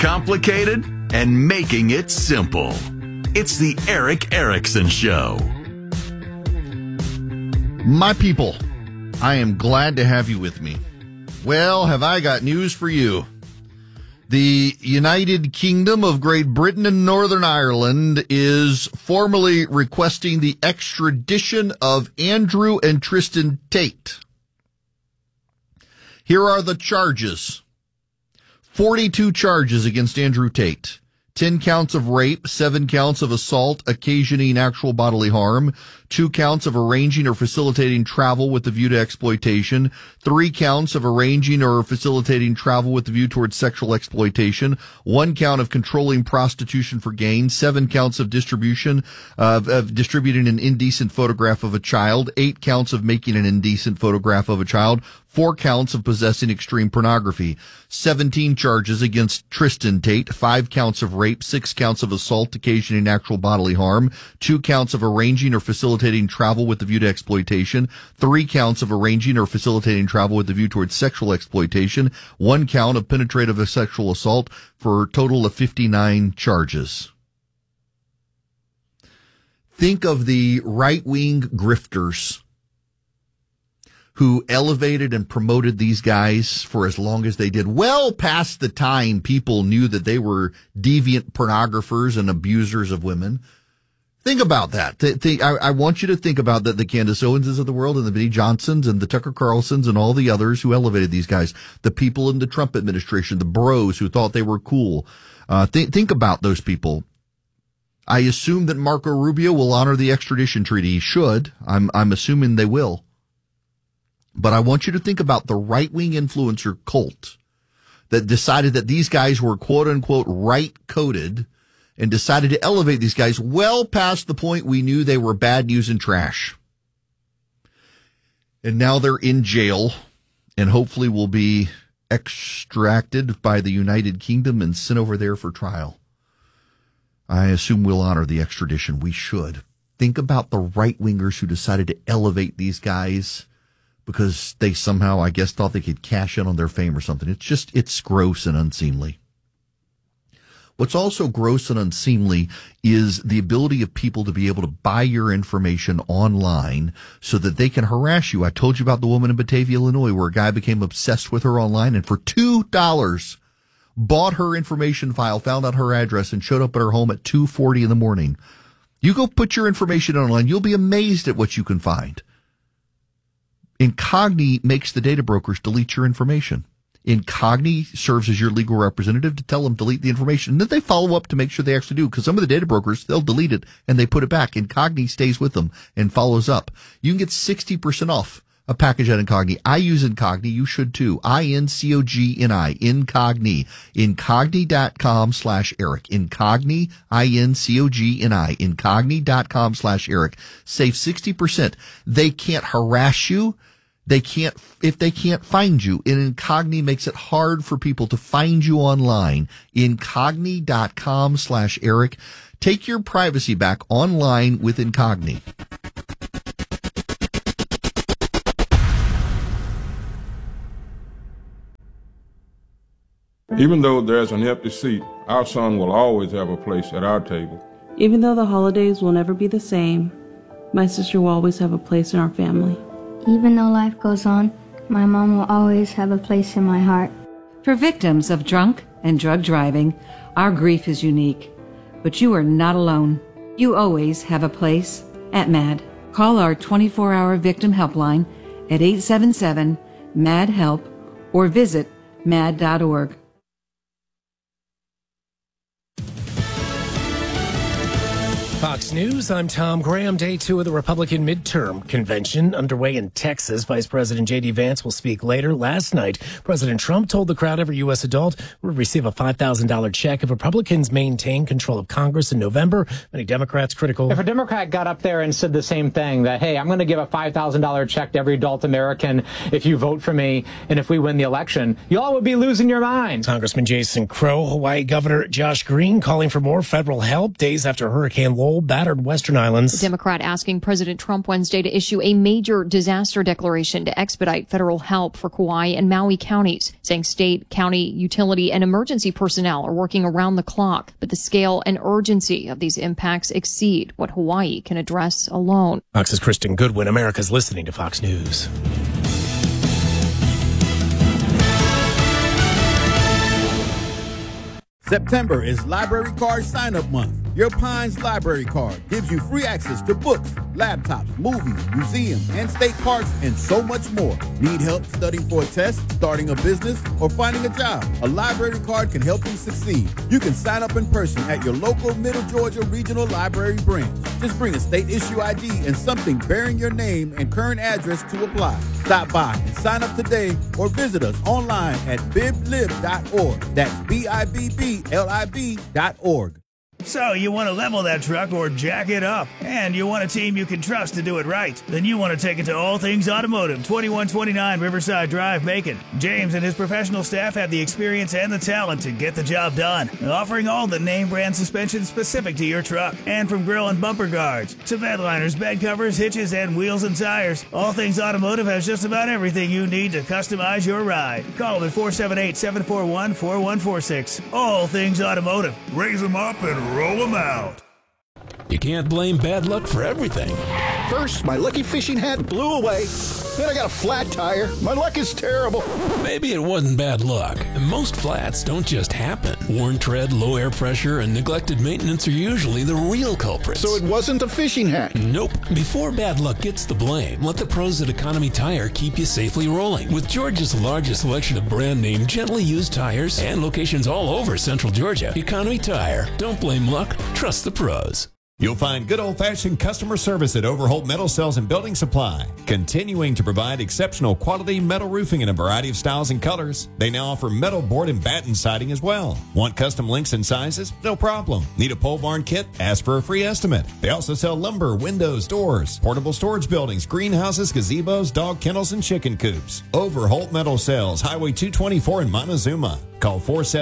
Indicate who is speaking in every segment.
Speaker 1: complicated and making it simple. It's the Erick Erickson Show.
Speaker 2: My people, I am glad to have you with me. Well, have I got news for you. The United Kingdom of Great Britain and Northern Ireland is formally requesting the extradition of Andrew and Tristan Tate. Here are the charges. 42 charges against Andrew Tate. 10 counts of rape, 7 counts of assault occasioning actual bodily harm, 2 counts of arranging or facilitating travel with the view to exploitation, 3 counts of arranging or facilitating travel with the view towards sexual exploitation, 1 count of controlling prostitution for gain, 7 counts of distributing an indecent photograph of a child, 8 counts of making an indecent photograph of a child, 4 counts of possessing extreme pornography, 17 charges against Tristan Tate, 5 counts of rape, 6 counts of assault occasioning actual bodily harm, 2 counts of arranging or facilitating travel with the view to exploitation, 3 counts of arranging or facilitating travel with the view towards sexual exploitation, 1 count of penetrative sexual assault, for a total of 59 charges. Think of the right-wing grifters who elevated and promoted these guys for as long as they did, well past the time people knew that they were deviant pornographers and abusers of women. Think about that. I want you to think about that, the Candace Owenses of the world and the Benny Johnsons and the Tucker Carlsons and all the others who elevated these guys, the people in the Trump administration, the bros who thought they were cool. Think about those people. I assume that Marco Rubio will honor the extradition treaty. He should. I'm assuming they will. But I want you to think about the right-wing influencer cult that decided that these guys were quote-unquote right-coded and decided to elevate these guys well past the point we knew they were bad news and trash. And now they're in jail and hopefully will be extracted by the United Kingdom and sent over there for trial. I assume we'll honor the extradition. We should. Think about the right-wingers who decided to elevate these guys because they somehow, I guess, thought they could cash in on their fame or something. It's gross and unseemly. What's also gross and unseemly is the ability of people to be able to buy your information online so that they can harass you. I told you about the woman in Batavia, Illinois, where a guy became obsessed with her online and for $2 bought her information file, found out her address, and showed up at her home at 2:40 in the morning. You go put your information online, you'll be amazed at what you can find. Incogni makes the data brokers delete your information. Incogni serves as your legal representative to tell them delete the information. And then they follow up to make sure they actually do, because some of the data brokers, they'll delete it and they put it back. Incogni stays with them and follows up. You can get 60% off a package at Incogni. I use Incogni. You should too. INCOGNI. Incogni. Incogni.com/Eric. Incogni. INCOGNI. Incogni.com/Eric. Save 60%. They can't harass you. If they can't find you. And Incogni makes it hard for people to find you online. Incogni.com/Eric. Take your privacy back online with Incogni.
Speaker 3: Even though there's an empty seat, our son will always have a place at our table.
Speaker 4: Even though the holidays will never be the same, my sister will always have a place in our family.
Speaker 5: Even though life goes on, my mom will always have a place in my heart.
Speaker 6: For victims of drunk and drug driving, our grief is unique. But you are not alone. You always have a place at MAD. Call our 24-hour victim helpline at 877-MAD-HELP or visit mad.org.
Speaker 7: Fox News, I'm Tom Graham. Day 2 of the Republican midterm convention underway in Texas. Vice President J.D. Vance will speak later. Last night, President Trump told the crowd every U.S. adult would receive a $5,000 check if Republicans maintain control of Congress in November. Many Democrats critical.
Speaker 8: If a Democrat got up there and said the same thing, that, hey, I'm going to give a $5,000 check to every adult American if you vote for me and if we win the election, y'all would be losing your minds.
Speaker 7: Congressman Jason Crow, Hawaii Governor Josh Green calling for more federal help days after Hurricane Laurel whole battered Western Islands.
Speaker 9: The Democrat asking President Trump Wednesday to issue a major disaster declaration to expedite federal help for Kauai and Maui counties, saying state, county, utility, and emergency personnel are working around the clock. But the scale and urgency of these impacts exceed what Hawaii can address alone.
Speaker 7: Fox's Kristen Goodwin. America's listening to Fox News.
Speaker 10: September is Library Card Sign-Up Month. Your Pines Library Card gives you free access to books, laptops, movies, museums, and state parks, and so much more. Need help studying for a test, starting a business, or finding a job? A library card can help you succeed. You can sign up in person at your local Middle Georgia Regional Library branch. Just bring a state-issue ID and something bearing your name and current address to apply. Stop by and sign up today or visit us online at biblib.org. That's BIBBLIB.org.
Speaker 11: So you want to level that truck or jack it up, and you want a team you can trust to do it right. Then you want to take it to All Things Automotive, 2129 Riverside Drive, Macon. James and his professional staff have the experience and the talent to get the job done, offering all the name brand suspension specific to your truck. And from grill and bumper guards to bed liners, bed covers, hitches, and wheels and tires, All Things Automotive has just about everything you need to customize your ride. Call them at 478-741-4146. All Things Automotive. Raise them up and roll them out.
Speaker 12: You can't blame bad luck for everything.
Speaker 13: First, my lucky fishing hat blew away. Then I got a flat tire. My luck is terrible.
Speaker 12: Maybe it wasn't bad luck. Most flats don't just happen. Worn tread, low air pressure, and neglected maintenance are usually the real culprits.
Speaker 13: So it wasn't a fishing hat?
Speaker 12: Nope. Before bad luck gets the blame, let the pros at Economy Tire keep you safely rolling. With Georgia's largest selection of brand name, gently used tires and locations all over Central Georgia, Economy Tire. Don't blame luck. Trust the pros.
Speaker 14: You'll find good old-fashioned customer service at Overholt Metal Sales and Building Supply, continuing to provide exceptional quality metal roofing in a variety of styles and colors. They now offer metal board and batten siding as well. Want custom lengths and sizes? No problem. Need a pole barn kit? Ask for a free estimate. They also sell lumber, windows, doors, portable storage buildings, greenhouses, gazebos, dog kennels, and chicken coops. Overholt Metal Sales, Highway 224 in Montezuma. Call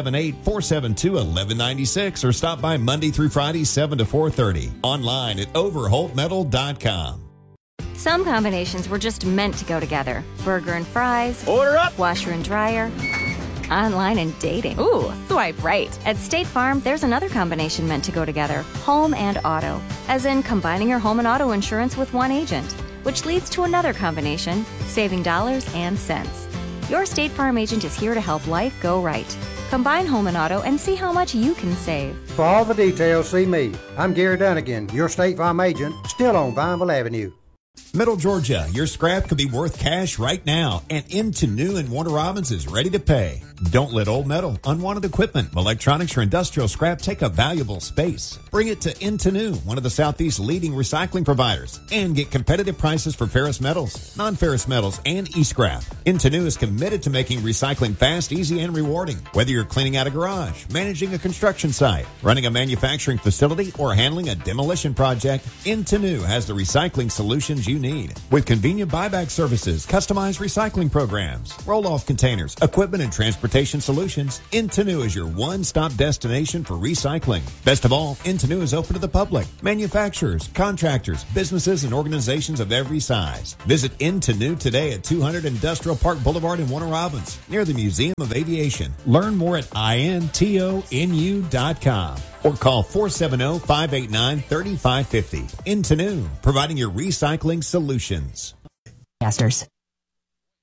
Speaker 14: 478-472-1196 or stop by Monday through Friday, 7 to 4:30. Online at overholtmetal.com.
Speaker 15: Some combinations were just meant to go together. Burger and fries.
Speaker 16: Order up.
Speaker 15: Washer and dryer. Online and dating.
Speaker 16: Ooh, swipe right.
Speaker 15: At State Farm, there's another combination meant to go together. Home and auto. As in combining your home and auto insurance with one agent. Which leads to another combination, saving dollars and cents. Your State Farm agent is here to help life go right. Combine home and auto and see how much you can save.
Speaker 17: For all the details, see me. I'm Gary Dunnigan, your State Farm agent, still on Vineville Avenue.
Speaker 14: Middle Georgia, your scrap could be worth cash right now, and Into New in Warner Robins is ready to pay. Don't let old metal, unwanted equipment, electronics, or industrial scrap take up valuable space. Bring it to Into New, one of the Southeast's leading recycling providers, and get competitive prices for ferrous metals, non-ferrous metals, and e-scrap. Into New is committed to making recycling fast, easy, and rewarding. Whether you're cleaning out a garage, managing a construction site, running a manufacturing facility, or handling a demolition project, Into New has the recycling solutions you need. With convenient buyback services, customized recycling programs, roll-off containers, equipment, and transportation solutions, Into New is your one-stop destination for recycling. Best of all, Into New is open to the public, manufacturers, contractors, businesses, and organizations of every size. Visit Into New today at 200 Industrial Park Boulevard in Warner Robins, near the Museum of Aviation. Learn more at intonu.com. Or call 470-589-3550. Into New, providing your recycling solutions.
Speaker 18: Casters.